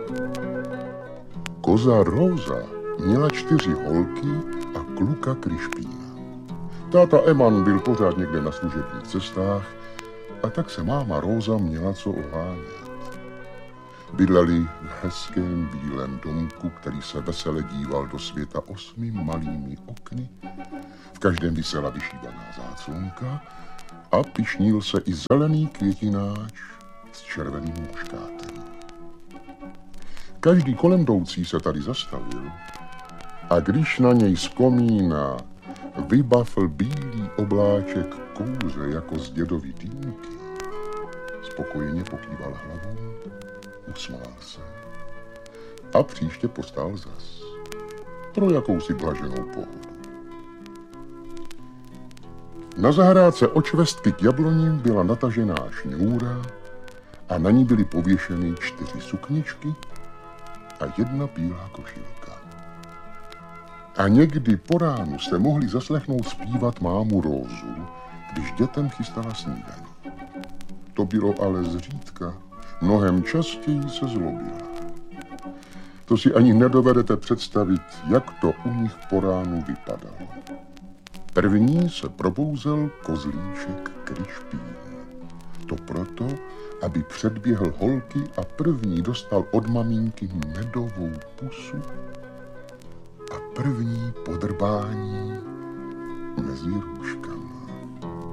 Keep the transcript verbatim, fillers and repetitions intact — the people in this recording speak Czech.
Koza Róza měla čtyři holky a kluka Krišpína. Táta Eman byl pořád někde na služebních cestách a tak se máma Róza měla co ohánět. Bydleli v hezkém bílém domku, který se vesele díval do světa osmi malými okny. V každém visela vyšívaná záclonka a pyšnil se i zelený květináč s červeným muškátem. Každý kolem jdoucí se tady zastavil a když na něj z komína vybafl bílý obláček kouře jako z dědovy dýmky, spokojeně pokýval hlavou, usmál se a příště postál zas pro jakousi blaženou pohodu. Na zahrádce od švestky k jabloním byla natažená šňůra a na ní byly pověšeny čtyři sukničky a jedna bílá košilka. A někdy po ránu jste mohli zaslechnout zpívat mámu Rózu, když dětem chystala snídaní. To bylo ale zřídka, mnohem častěji se zlobila. To si ani nedovedete představit, jak to u nich po ránu vypadalo. První se probouzel kozlíček Krišpín. To proto, aby předběhl holky a první dostal od maminky medovou pusu a první podrbání mezi růžkama.